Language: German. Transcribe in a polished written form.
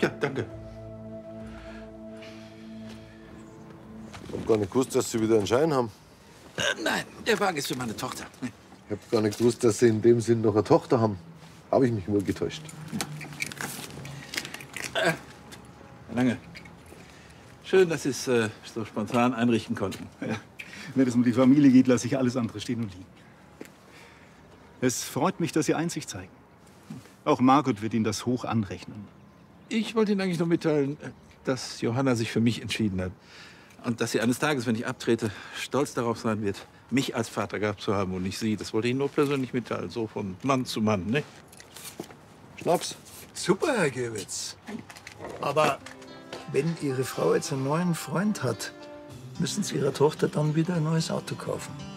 danke. Ich hab gar nicht gewusst, dass Sie wieder einen Schein haben. Nein, der Wagen ist für meine Tochter. Ich hab gar nicht gewusst, dass Sie in dem Sinn noch eine Tochter haben. Habe ich mich wohl getäuscht. Herr Lange, schön, dass Sie es so spontan einrichten konnten. Ja. Wenn es um die Familie geht, lasse ich alles andere stehen und liegen. Es freut mich, dass Sie Einsicht zeigen. Auch Margot wird Ihnen das hoch anrechnen. Ich wollte Ihnen eigentlich nur mitteilen, dass Johanna sich für mich entschieden hat. Und dass sie eines Tages, wenn ich abtrete, stolz darauf sein wird, mich als Vater gehabt zu haben und nicht Sie. Das wollte ich Ihnen nur persönlich mitteilen, so von Mann zu Mann, ne? Schnaps. Super, Herr Gewitz. Aber wenn Ihre Frau jetzt einen neuen Freund hat, müssen Sie Ihrer Tochter dann wieder ein neues Auto kaufen.